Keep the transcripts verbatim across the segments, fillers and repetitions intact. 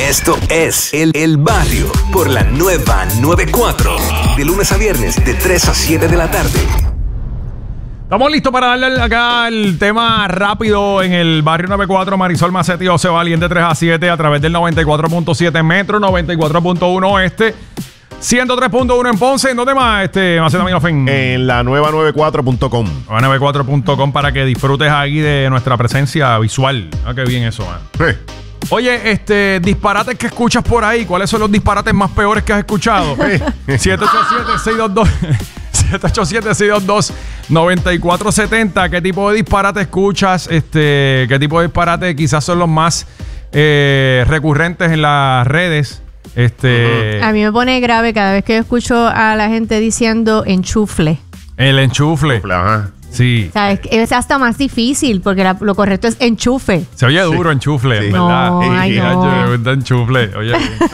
Esto es El, el Barrio por la nueva noventa y cuatro. De lunes a viernes, de tres a siete de la tarde. Estamos listos para darle acá el tema rápido en el Barrio noventa y cuatro. Marisol Macetti y José Valiente, tres a siete a través del noventa y cuatro punto siete Metro, noventa y cuatro punto uno Oeste, ciento tres punto uno en Ponce. ¿En dónde más, este, Maceta Minofén? En la nueva noventa y cuatro punto com. nueva noventa y cuatro punto com para que disfrutes ahí de nuestra presencia visual. Ah, qué bien eso, man. Sí. Oye, este, disparates que escuchas por ahí, ¿cuáles son los disparates más peores que has escuchado? siete ocho siete, seis dos dos siete ocho siete, seis dos dos, nueve cuatro siete cero. ¿Qué tipo de disparate escuchas? Este, ¿qué tipo de disparate quizás son los más eh, recurrentes en las redes? Este, uh-huh. A mí me pone grave cada vez que yo escucho a la gente diciendo enchufle. El enchufle. Ajá. Sí. O sea, es, es hasta más difícil porque la, lo correcto es enchufe. Se oye duro, sí. Enchufle, sí. ¿verdad? No, ay, no. Ay, me gusta enchufle. Oye,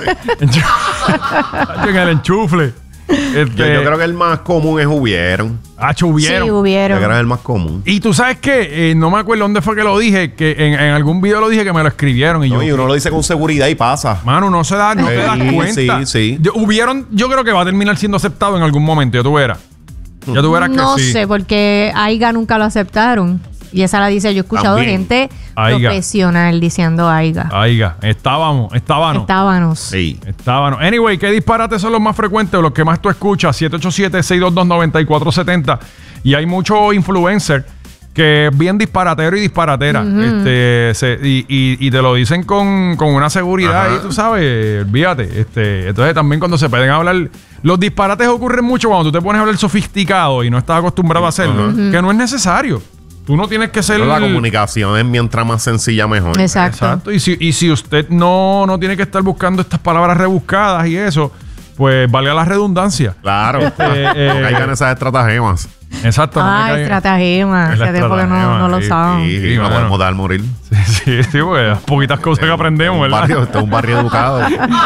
enchufle. En el enchufle. Este, yo, yo creo que el más común es hubieron. Ah, hubieron. Sí, hubieron. Yo creo que es el más común. Y tú sabes que, eh, no me acuerdo dónde fue que lo dije, que en, en algún video lo dije que me lo escribieron. Y, no, yo, y uno lo dice con seguridad y pasa. Mano, no se da, no sí, te das cuenta. Sí, sí. Yo, hubieron, yo creo que va a terminar siendo aceptado en algún momento, ya tú verás. Ya tú verás que no sí. sé, porque Aiga nunca lo aceptaron. Y esa la dice, yo he escuchado También. gente Aiga. profesional diciendo Aiga. Aiga, estábamos, estábamos. Estábamos. Sí. Estábamos. Anyway, ¿qué disparates son los más frecuentes o los que más tú escuchas? siete ocho siete, seis dos dos, nueve cuatro siete cero. Y hay muchos influencers que es bien disparatero y disparatera. Uh-huh. este, se, y, y, y te lo dicen con, con una seguridad. Ajá. Y tú sabes, olvídate. Este, entonces también cuando se pueden hablar... Los disparates ocurren mucho cuando tú te pones a hablar sofisticado y no estás acostumbrado a hacerlo. Uh-huh. Que no es necesario. Tú no tienes que ser... Pero la comunicación es mientras más sencilla mejor. Exacto. Exacto. Y si, y si usted no, no tiene que estar buscando estas palabras rebuscadas y eso, pues valga la redundancia. Claro. Este, eh, no caigan esas estratagemas. Exacto. Ah, no estratagema. Hace tiempo que no, no lo usaban. Sí, sí, sí, no bueno. podemos dar morir. Sí, sí, sí, pues poquitas cosas que aprendemos, un ¿verdad? Barrio, este es un barrio educado.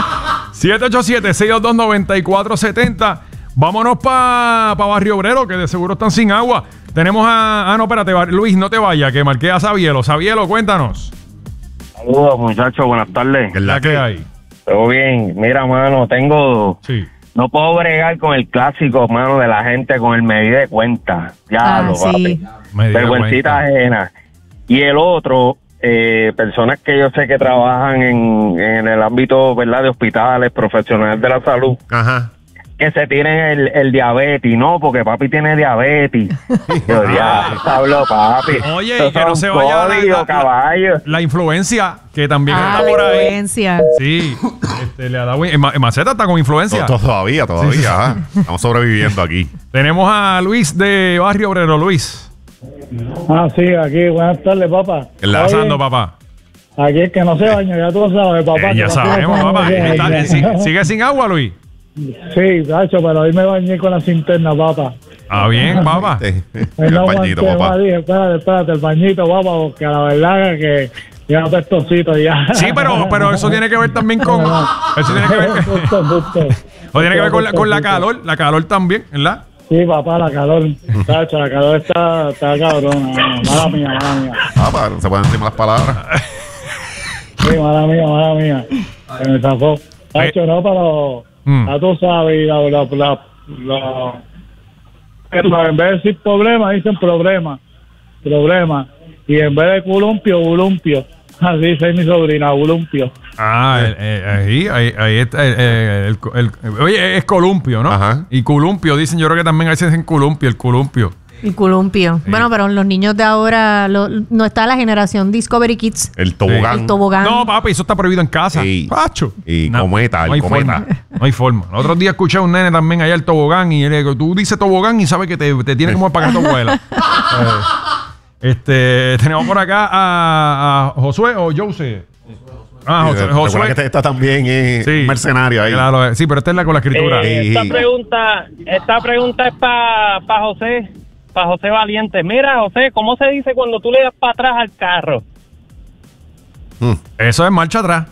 siete ocho siete, seis dos dos, nueve cuatro siete cero. Vámonos para pa Barrio Obrero, que de seguro están sin agua. Tenemos a... Ah, no, espérate, Luis, no te vayas, que marqué a Sabielo. Sabielo, cuéntanos. Saludos, muchachos, buenas tardes. ¿Qué es la que hay? Todo bien. Mira, mano, tengo... Sí. No puedo bregar con el clásico, mano, de la gente con el medida de cuenta. Ya Ah, lo sí. vergüencita ajena. Y el otro, eh, personas que yo sé que trabajan en, en el ámbito, ¿verdad?, de hospitales, profesionales de la salud. Ajá. Que se tienen el, el diabetes, no, porque papi tiene diabetes. Yo ya hablo, papi. Oye, Estos y que no son se vaya códigos, la, la, caballo. la influencia, que también Ah, está por ahí. influencia. Sí, este, le ha dado... En Maceta está con influencia. To- Todavía, todavía. Sí, sí. Ajá. Estamos sobreviviendo aquí. Tenemos a Luis de Barrio Obrero. Luis. Ah, sí, aquí. Buenas tardes, papá. ¿Qué está pasando, papá? Aquí es que no se baña, ya tú lo sabes, papá. Eh, ya sabemos, papá. Está, eh, sigue, ¿Sigue sin agua, Luis? Sí, Nacho, pero hoy me bañé con la cinterna, papá. Ah, bien, papá. El no bañito, aguanté papá. más, dije, espérate, espérate, el bañito, papá, porque la verdad es que ya pestosito ya. Sí, pero, pero eso tiene que ver también con... Eso tiene que ver... Justo, justo. O tiene que ver con la, con la calor. La calor también, ¿verdad? Sí, papá, la calor. Nacho, la calor está, está cabrona. Mala mía, mala mía. Papá, no se pueden decir más palabras. Sí, mala mía, mala mía. Se me zafó. Nacho, no, pero... Mm. Ya tú sabes, la, la, la, la, la, en vez de decir problema, dicen problema, problema. Y en vez de columpio, bulumpio. Así dice mi sobrina, bulumpio. Ah, eh, eh, ahí, ahí, ahí está. eh, eh, el, el, el, oye, es columpio, ¿no? Ajá. Y columpio, dicen, yo creo que también a veces dicen columpio, el columpio. Y columpio. Sí. Bueno, pero los niños de ahora lo, no está la generación Discovery Kids. El tobogán. El tobogán. No, papi, eso está prohibido en casa. Sí. Pacho. Y cometa, no el hay cometa. Forma, no hay forma. El otro día escuché a un nene también allá el tobogán y él, le digo, tú dices tobogán y sabes que te, te tiene como pagar tu abuela. eh, este, tenemos por acá a, a Josué o Jose. Ah, José, Recuerda Josué. que este está también es Sí. mercenario ahí. Claro, sí, pero esta es la con la escritura. Eh, Sí. esta pregunta, esta pregunta es para pa José, para José Valiente. Mira, José, ¿cómo se dice cuando tú le das para atrás al carro? Mm. Eso es marcha atrás.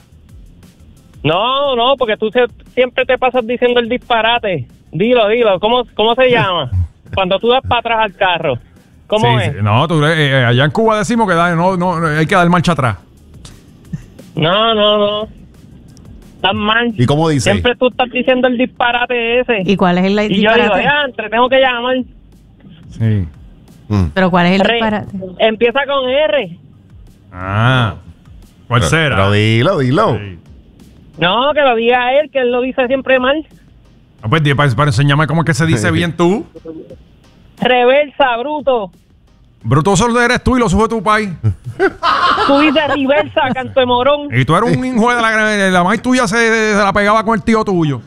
No, no, porque tú se, siempre te pasas diciendo el disparate. Dilo, dilo. ¿Cómo, cómo se llama? Cuando tú das para atrás al carro. ¿Cómo Sí, es? sí. No, tú, eh, allá en Cuba decimos que da, no, no, hay que dar marcha atrás. No, no, no. estás mal. ¿Y cómo dice? Siempre tú estás diciendo el disparate ese. ¿Y cuál es el Y yo digo, disparate? ya, entre, tengo que llamar. Sí. Mm. ¿Pero cuál es el Re- disparate? Empieza con R. Ah. ¿Cuál Pero- será? Pero dilo, dilo. Sí. No, que lo diga él, que él lo dice siempre mal. Ah, pues, di, para, para enseñarme cómo es que se dice bien tú. Reversa, bruto. Bruto solo eres tú y lo sube tu país. Tú dices reversa, canto de morón. Y tú eres un hijo de la... La madre tuya se, se la pegaba con el tío tuyo.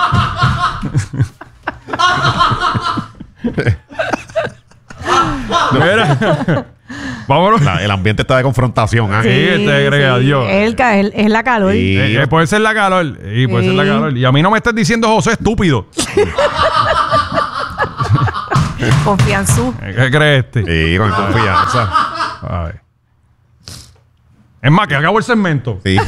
Mira. Vámonos. La- el ambiente está de confrontación, ¿ah? Sí, este agrega a Dios. Es, el ca- es, es la calor. Sí. Eh, eh, puede ser la calor. Y puede Sí. ser la calor. Y a mí no me estés diciendo José estúpido. Confianzú. Eh, ¿Qué crees este? Sí, con confianza. A ver. Es más, que acabo el segmento. Sí.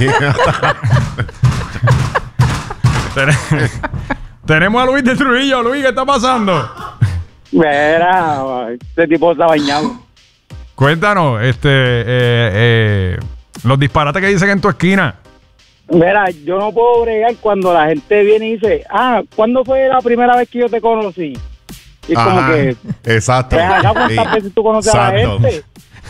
Ten- Tenemos a Luis de Trujillo. Luis, ¿qué está pasando? Mira, este tipo está bañado. Cuéntanos, este, eh, eh, los disparates que dicen en tu esquina. Mira, yo no puedo bregar cuando la gente viene y dice, ah, ¿cuándo fue la primera vez que yo te conocí? Y es como Ajá, que, exacto. ven acá, ¿cuántas Sí. veces tú conoces a la Exacto. gente?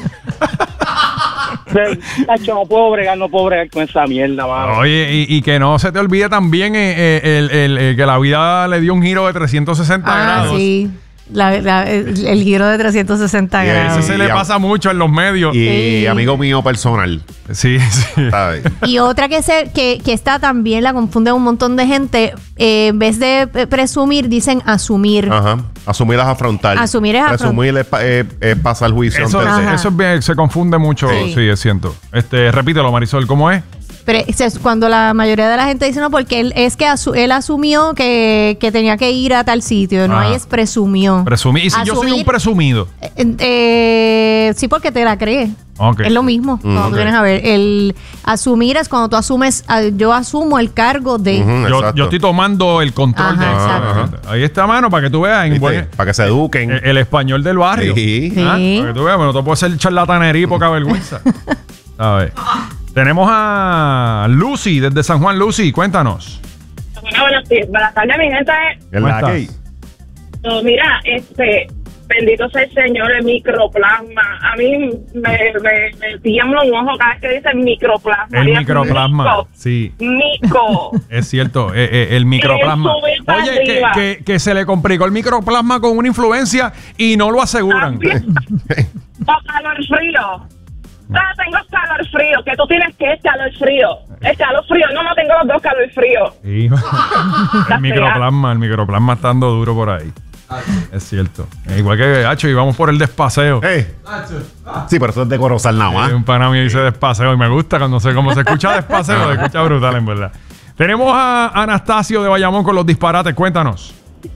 Pero, tacho, no puedo bregar, no puedo bregar con esa mierda, mano. Oye, y, y que no se te olvide también eh, eh, el, el- el que la vida le dio un giro de trescientos sesenta Ah, grados. sí. La- la- el, el giro de trescientos sesenta Y grados. Eso se le Y a- pasa mucho en los medios. Y Sí. amigo mío personal, Sí, sí. ¿sabes? Y otra que se que, que está también, la confunde un montón de gente, eh, en vez de eh, presumir, dicen asumir. Ajá. Asumir es afrontar. Asumir es afron- Presumir es, pa- es- es pasar juicio. Eso, ante el- Ajá. eso es bien, se confunde mucho. Sí, Sí. es cierto. Este, repítelo, Marisol, ¿cómo es? Pero es cuando la mayoría de la gente dice no, porque él es que asu- él asumió que, que tenía que ir a tal sitio, no Ajá. ahí es presumió. Presumir. Y si yo soy Asumir- un presumido. Eh, eh, sí, porque te la crees. Ok. Es lo mismo. Cuando ok. tú vienes a ver, el asumir es cuando tú asumes, ah, yo asumo el cargo de. Ujú, Yo, exacto. yo estoy tomando el control Ajá, de exacto. Ahí está, mano, para que tú veas en ¿Viste? buen- Para que se eduquen. el, el español del barrio. Sí. Ah, Sí. Para que tú veas, bueno, no te puedo hacer charlatanería y poca vergüenza. A ver. Tenemos a Lucy desde San Juan. Lucy, cuéntanos. Bueno, buenas, buenas tardes, mi gente. ¿En ¿Cómo la estás? que? No, mira, este, bendito sea el Señor, el microplasma. A mí me, me, me tiembla un ojo cada vez que dicen microplasma. El Diga microplasma. mico, Sí. Mico. Es cierto, eh, eh, el microplasma. Que sube para Oye, que, arriba. que- que se le complicó el microplasma con una influencia y no lo aseguran. También. O calor frío. Ah, tengo calor frío, que tú tienes que es calor frío. Es calor frío. No, no tengo los dos calor frío. Sí. El microplasma, el microplasma está dando duro por ahí. Es cierto. Eh, Igual que Hacho, y vamos por el despaseo. Eh. Sí, pero eso es de Corozal nada Eh, más. un pana mío dice despaseo y me gusta cuando se, como se escucha despaseo, se escucha brutal en verdad. Tenemos a Anastasio de Bayamón con los disparates. Cuéntanos.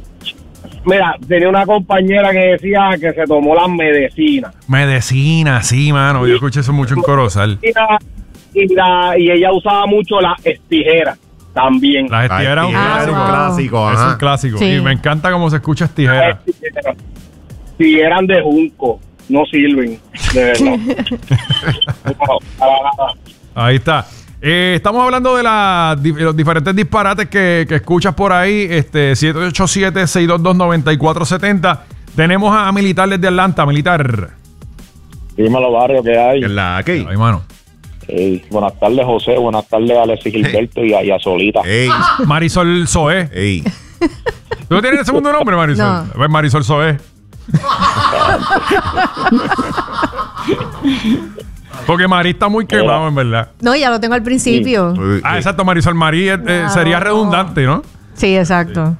Mira, tenía una compañera que decía que se tomó las medicinas. Medicina, sí, mano. Yo escuché eso mucho en Corozal. Y, la- y, la- y ella usaba mucho las tijeras también. Las Ay, estijeras es un tía, Ah, es un clásico. wow. clásico. Es ajá. un clásico. Sí. Y me encanta cómo se escucha estijeras. Las tijeras, si eran de junco, no sirven, de verdad. No, para nada. Ahí está. Eh, estamos hablando de la, di- los diferentes disparates que, que escuchas por ahí. Este, siete ocho siete, seis dos dos, nueve cuatro siete cero. Tenemos a, a Militar desde Atlanta. Militar. Dímelo, barrio, ¿qué hay? ¿En la que? Ay, mano. Ey, buenas tardes, José. Buenas tardes, Alexis Gilberto y, a, y a Solita. Ey, Marisol Soe. ey. ¿Tú no tienes el segundo nombre, Marisol? No. Pues Marisol Soe. Porque Marí está muy quemado, en verdad. No, ya lo tengo al principio. Uy, Ah, ey. exacto, Marisol Marí eh, eh, No. sería redundante, ¿no? Sí, exacto.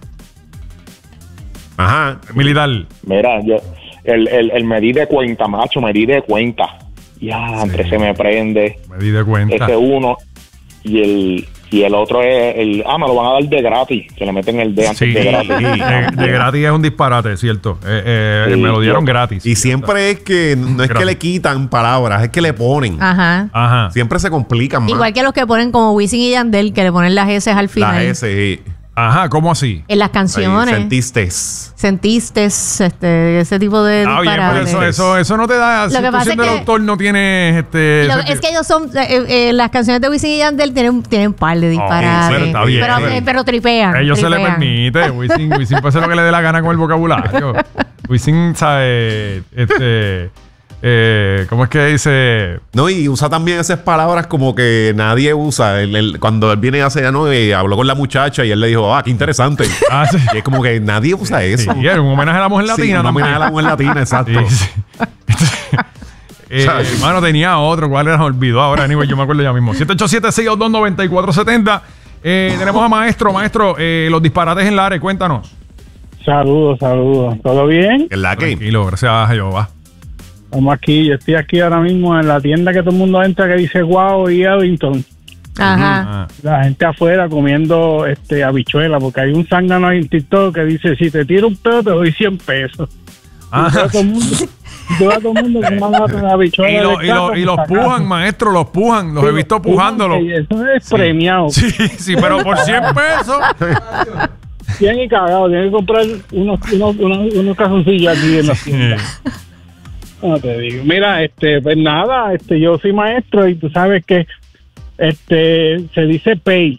Ajá. Militar. Mira, yo, el, el, el me di de cuenta, macho, me di de cuenta. Ya, entre se me prende Me di de cuenta. ese uno y el y el otro es el. Ah, me lo van a dar de gratis. Que le meten el de antes Sí, de de, gratis. de gratis es un disparate, ¿cierto? Eh, eh, Sí, me lo dieron yo- gratis. Y siempre es que no es que Gracias. le quitan palabras, es que le ponen. Ajá. Ajá. Siempre se complican más. Igual que los que ponen como Wisin y Yandel, que le ponen las S al final. Las S. sí. Ajá, ¿cómo así? En las canciones. Ahí, sentiste. Sentiste este, ese tipo de Ah, bien, pero disparates. eso, eso, eso no te da. Lo Si que tú pasa siendo es el que- autor no tienes este. Lo- ese- es que ellos son, eh, eh, las canciones de Wisin y Yandel tienen, tienen un par de disparates. pero está bien, pero, pero- eh, pero tripean. A ellos se les tripean. permite. Wisin, Wisin puede hacer lo que le dé la gana con el vocabulario. Wisin sabe. Este. Eh, ¿Cómo es que dice? No, y usa también esas palabras como que nadie usa. Él- él- cuando él viene hace no, y habló con la muchacha y él le dijo, ah, qué interesante. Ah, sí. Y es como que nadie usa eso. Sí, era un homenaje a la mujer Sí, latina. un homenaje a la también. mujer latina, exacto. Sí, sí. Eh, hermano, tenía otro. ¿Cuál era? Me olvidó ahora. Anyway, yo me acuerdo ya mismo. siete ocho siete, seis dos dos, nueve cuatro siete cero. Eh, tenemos a Maestro. Maestro, eh, los disparates en la área. Cuéntanos. Saludos, saludos. ¿Todo bien? ¿En la que? Tranquilo, gracias a Jehová. Estamos aquí. Yo estoy aquí ahora mismo en la tienda que todo el mundo entra que dice Wow y Eddington. Ajá. Ah, La gente afuera comiendo este habichuela, porque hay un zángano ahí en TikTok que dice, si te tiro un pedo te doy cien pesos. Ah. Y todo el mundo, y todo el mundo que manda una habichuela Y, lo- de y, lo- caca, y los pues, pujan, sacaron. maestro, los pujan. Los he visto pujándolo. Y eso es premiado. Sí, sí, pero por cien pesos. Bien y cagado, tienen que comprar unos, unos, unos, unos calzoncillos aquí en la tienda. No te digo. Mira, este, pues nada, este, yo soy maestro y tú sabes que este se dice pay.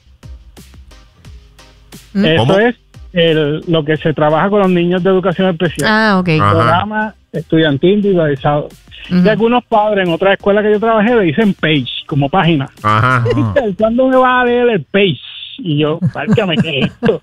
Mm. Eso ¿Cómo? es el, lo que se trabaja con los niños de educación especial. Ah, ok. Ajá. Programa estudiantil individualizado. Ujú. Y algunos padres en otra escuela que yo trabajé le dicen page como página. Ajá. ¿Cuándo me vas a leer el page? Y yo, párcame, ¿qué es esto?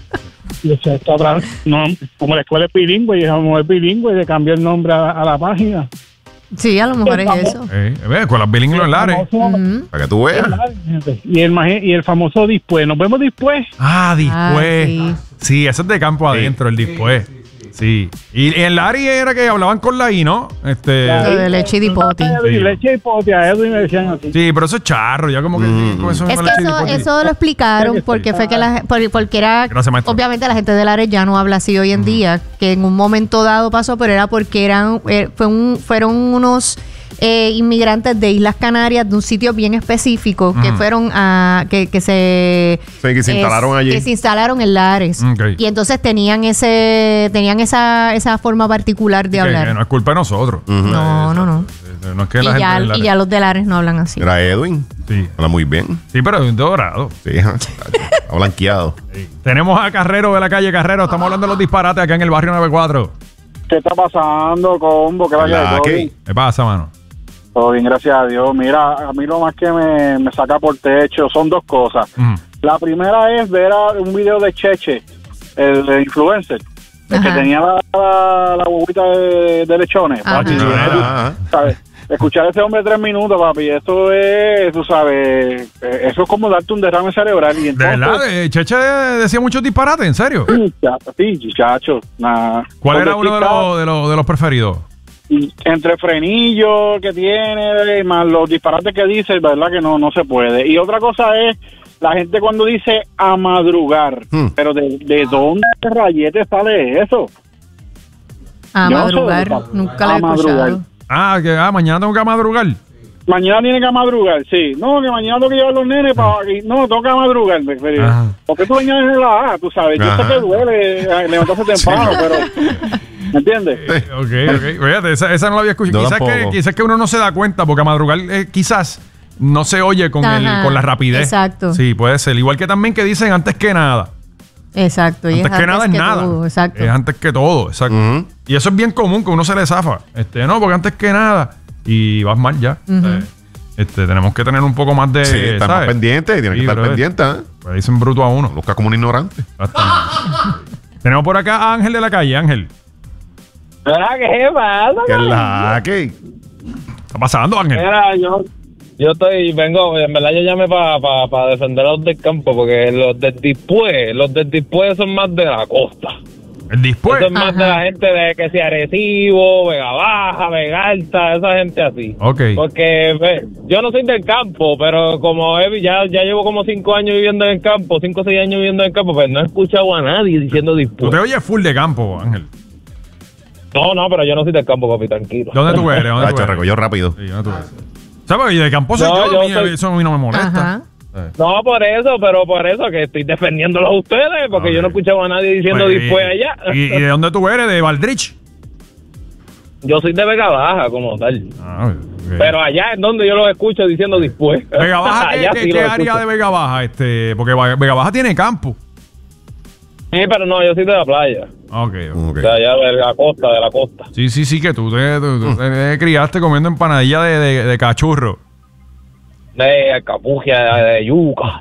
Y o sea, esto habrá- no, como la escuela es bilingüe, y como es bilingüe, le cambió el nombre a, a la página. Sí, a lo mejor es eso. Eh, ve, con las bilingües en la área. Famoso- Ujú. Para que tú veas. y, el, maje- y el famoso después. Nos vemos después. Ah, después. Ah, sí. ese es de campo adentro, el después. Sí. Y en la área era que hablaban con la I, ¿no? Este. Lo de leche y dipoti. Y leche y pote, a Edwin me decían así. Sí, pero eso es charro, ya como que con eso Es con que leche y eso, dipoti. eso lo explicaron porque fue que la, por- porque era Gracias, maestro. obviamente la gente del área ya no habla así hoy en día, que en un momento dado pasó, pero era porque eran eh, fue un, fueron unos eh, inmigrantes de Islas Canarias de un sitio bien específico que Ujú. fueron a que, que se Sí, que se instalaron allí. que se instalaron en Lares Ok. y entonces tenían ese tenían esa esa forma particular de Que- hablar. que no es culpa de nosotros. No, no, no. Eh, No es que Y la gente ya, en la- y ya los de Lares no hablan así. Era Edwin. Sí. Habla muy bien. Sí, pero de un dorado. Sí, ajá. Está blanqueado. Tenemos a Carrero de la calle Carrero. Estamos hablando de los disparates acá en el barrio noventa y cuatro. ¿Qué está pasando, combo? ¿Qué vaya La todo que- bien? ¿Qué pasa, mano? Todo bien, gracias a Dios. Mira, a mí lo más que me, me saca por techo son dos cosas. Ujú. La primera es ver a un video de Cheche, el, el influencer, el que Ajá. tenía la, la, la huevita de, de lechones. Ajá. papi, Ajá, eso, ajá. ¿sabes? Escuchar a ese hombre tres minutos, papi, eso es, tú sabes, eh, eso es como darte un derrame cerebral. Y ¿De entonces, verdad? Eh, Cheche decía muchos disparates, ¿en serio? Sí, cha- sí, muchacho, nada. ¿Cuál era Donde uno de está- los, de los, de los preferidos? Y entre frenillos que tiene, más los disparates que dice, verdad que no no se puede. Y otra cosa es la gente cuando dice a madrugar, Hmm. pero de, de dónde rayete sale eso. A Yo no sé madrugar, dónde está. nunca lo A he madrugar. escuchado. Ah, que ah, mañana tengo que madrugar. Mañana tiene que madrugar, sí. No, que mañana tengo que llevar los nenes para... No, tengo que madrugar. me- me- Ajá. ¿Por qué tú añades la A? Tú sabes, yo Ajá. sé que duele eh, levantarse temprano, pero... ¿Me entiendes? Ok, ok. Fíjate, esa, esa no la había escuchado. Yo Quizás que, tampoco. quizás que uno no se da cuenta, porque a madrugar eh, quizás no se oye con, el, Ajá, con la rapidez. exacto. Sí, puede ser. Igual que también que dicen antes que nada. Exacto. Y Antes es que nada es que nada. todo, exacto. Es antes que todo, exacto. Ujú. Y eso es bien común que uno se le zafa. Este, no, porque antes que nada. Y vas mal ya. Ujú. O sea, este, tenemos que tener un poco más de. Sí, está más ¿sabes? pendiente. Tiene que Sí, estar brother. pendiente. ¿eh? Pues dicen bruto a uno. Busca como un ignorante. Bastante. Tenemos por acá a Ángel de la calle. Ángel. ¿Qué pasa? Que es la que. ¿Está pasando, Ángel? Mira, yo, yo estoy, vengo, en verdad yo llamé para pa, pa defender a los del campo, porque los del después, los del después son más de la costa. El después. Eso es más Ajá. de la gente de que sea Arecibo, Vega Baja, Vega Alta, esa gente así. Ok. Porque ve, yo no soy del campo, pero como he- ya, ya llevo como cinco años viviendo en el campo, cinco o seis años viviendo en el campo, pues no he escuchado a nadie diciendo Tú después. te oyes full de campo, Ángel. No, no, pero yo no soy del campo, papi, tranquilo. ¿Dónde tú eres? ¿Dónde tú Tacho, eres? recogió rápido. Sí, ¿dónde tú eres? ¿Sabes? Y de campo soy No, yo, yo a mí soy- eso a mí no me molesta. Ajá. No, por eso, pero por eso que estoy defendiéndolos a ustedes, porque Okay. yo no escuchaba a nadie diciendo Pues, después allá. ¿Y, y de dónde tú eres? ¿De Valdrich? Yo soy de Vega Baja, como tal. Ah, okay. Pero allá es donde yo los escucho diciendo después. Vega Baja, ¿qué, Allá qué- sí qué los área escucho. de Vega Baja? Este, porque Va- Vega Baja tiene campo. Sí, pero no, yo soy de la playa. Ok, ok. Ok. De allá de la costa, de la costa. Sí, sí, sí, que tú te, tú- tú te criaste comiendo empanadilla de, de, de cachurro. De Alcapugia, de, de yuca.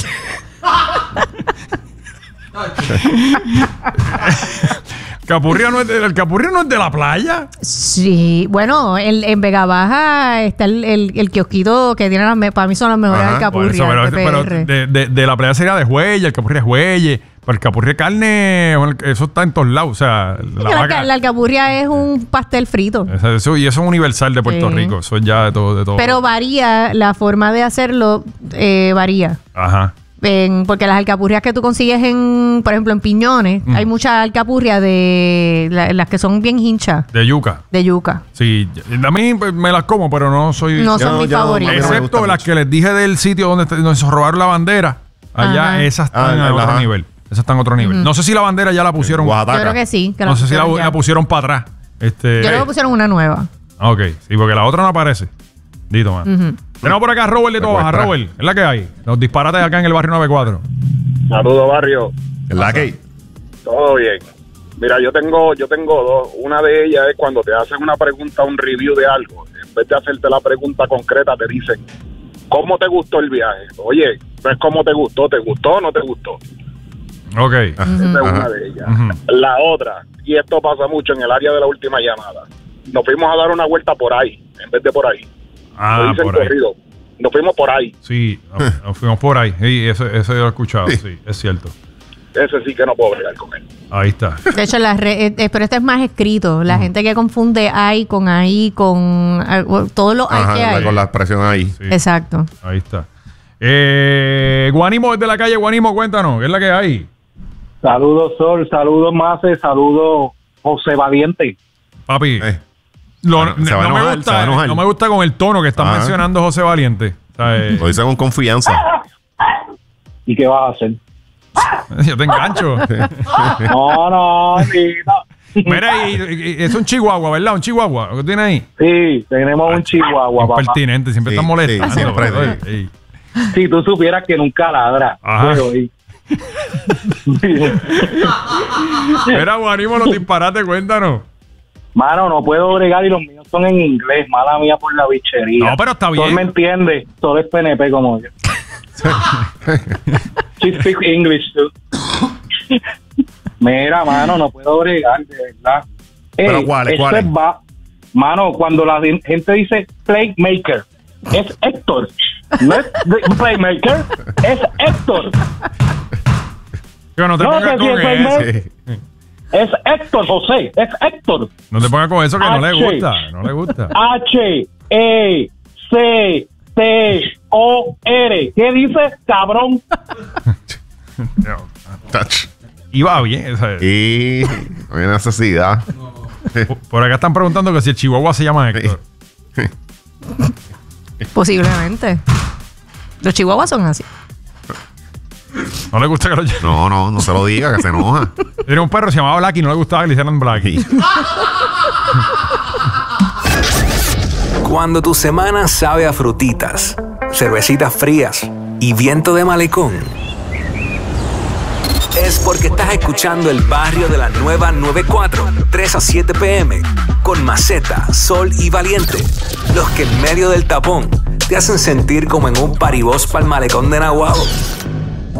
Capurria no es de, ¿el Capurria no es de la playa? Sí, bueno, el, en Vega Baja está el, el, el kiosquito que tiene las, me- para mí son las mejores Ajá, Por alcapurrias eso, pero, de pero P R. de, de- de la playa sería de Juelle, el Capurria es Juelle. Pero el Capurria es carne, bueno, eso está en todos lados. O sea, la la, vaca. la alcapurria es un pastel frito. Eso, eso- y eso es universal de Puerto Sí. Rico. Eso es ya de todo. De todo. Pero varía, la forma de hacerlo eh, varía. Ajá. En- porque las alcapurrias que tú consigues en, por ejemplo, en Piñones, hay muchas alcapurrias de la- las que son bien hinchas De yuca. de yuca. Sí, a mí pues, me las como, pero no soy. No Yo son no- mis yo no- favoritas. a mí no me Excepto gusta las mucho. que les dije del sitio donde, te- donde se robaron la bandera. Allá, Ajá. esas están Ah, a otro ajá. nivel. Esas están a otro nivel. No sé si la bandera ya la pusieron. Oaxaca. Yo creo que sí. Que No sé si la, pusieron ya. la pusieron para atrás. Este, Yo creo que pusieron una nueva. Ah, ok, sí, porque la otra no aparece. Dito, man. Ujú. Tenemos por acá a Robert de Tobaja. Secuestra. Robert, es la que hay. Los disparates acá en el barrio noventa y cuatro. Saludos, barrio. ¿Es la que? Todo bien. Mira, yo tengo yo tengo dos. Una de ellas es cuando te hacen una pregunta, un review de algo. En vez de hacerte la pregunta concreta, te dicen, ¿cómo te gustó el viaje? Oye, no es cómo te gustó, ¿te gustó o no te gustó? Ok. Esa es Ajá. una de ellas. Ujú. La otra, y esto pasa mucho en el área de la última llamada, nos fuimos a dar una vuelta por ahí, en vez de por ahí. Ah, Lo dicen por ahí. corrido. Nos fuimos por ahí. Sí, nos, nos fuimos por ahí. Sí, eso, eso yo lo he escuchado. Sí. Sí, es cierto. Ese sí que no puedo bregar con él. Ahí está. De hecho, las re- eh, eh, pero este es más escrito. La gente que confunde ay con ahí, con eh, todos los ay que Ajá, hay. con la expresión ahí. Sí, Exacto. ahí está. Eh, Guanimo desde la calle. Guanimo, cuéntanos, ¿qué es la que hay? Saludos, Sol. Saludos, Mace. Saludos, José Valiente. Papi, Eh. lo- Se va- se va a no, me enojar, se va a gusta, enojar. no me gusta con el tono que están Ajá. mencionando José Valiente. O sea, eh, Lo dice con confianza. ¿Y qué vas a hacer? yo te engancho. No, no, no. Mira, y, y- y es un chihuahua, ¿verdad? Un chihuahua. ¿Lo que tiene ahí? Sí, tenemos un chihuahua, Un papá. pertinente, siempre Sí, está molestando. sí, siempre, brother. sí. Ey. Si tú supieras que nunca ladra. Ajá. Pero, y- Mira, Guanimo, los disparates, cuéntanos. Mano, no puedo bregar y los míos son en inglés. Mala mía por la bichería. No, pero está bien. Sol me entiende. Sol es P N P como yo. She speaks English too. Mira, mano, no puedo bregar, de verdad. ¿Pero Ey, cuáles, esto cuáles? es va- Mano, cuando la gen- gente dice playmaker, es Héctor. No es de- playmaker, es Héctor. Pero no te No, pongas que con si el eso. primer- Es Héctor, José, es Héctor. No te pongas con eso que no le H. gusta. No le gusta. H, E, C, T, O, R. ¿Qué dice, cabrón? Touch. Y va bien. o sea, Y no hay necesidad. por- Por acá están preguntando que si el chihuahua se llama Héctor. Posiblemente. Los chihuahuas son así. No le gusta que lo llamen. No, no, no se lo diga, que se enoja. Tenía un perro que se llamaba Blacky y no le gustaba que le hicieran Blacky. Cuando tu semana sabe a frutitas, cervecitas frías y viento de malecón, es porque estás escuchando el barrio de la nueva noventa y cuatro, tres a siete pm, con Maceta, Sol y Valiente, los que en medio del tapón te hacen sentir como en un paribós pa'l malecón de Nahuatl.